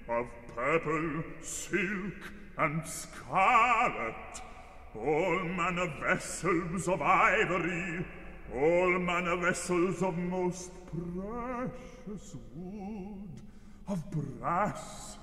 of purple, silk, and scarlet, all manner vessels of ivory, all manner vessels of most precious wood, of brass,